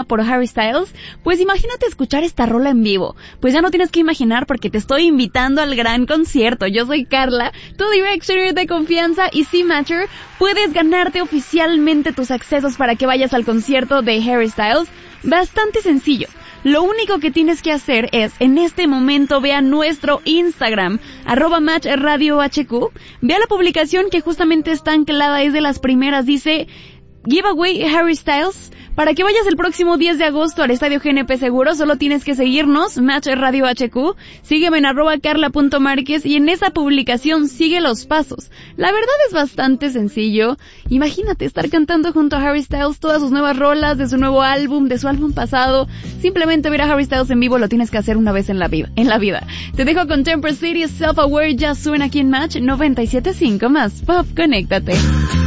por Harry Styles, pues imagínate escuchar esta rola en vivo. Pues ya no tienes que imaginar porque te estoy invitando al gran concierto. Yo soy Carla, tu Directioner de confianza, y sí, Matcher, puedes ganarte oficialmente tus accesos para que vayas al concierto de Harry Styles. Bastante sencillo. Lo único que tienes que hacer es, en este momento, ve a nuestro Instagram, @MatchRadioHQ, ve a la publicación que justamente está anclada, es de las primeras, dice Giveaway Harry Styles. Para que vayas el próximo 10 de agosto al Estadio GNP Seguro, solo tienes que seguirnos, Match Radio HQ, sígueme en @carla.marquez y en esa publicación sigue los pasos. La verdad es bastante sencillo. Imagínate estar cantando junto a Harry Styles todas sus nuevas rolas de su nuevo álbum, de su álbum pasado. Simplemente ver a Harry Styles en vivo lo tienes que hacer una vez en la vida. Te dejo con Temper City, Self Aware, ya suena aquí en Match 97.5 más Pop, conéctate.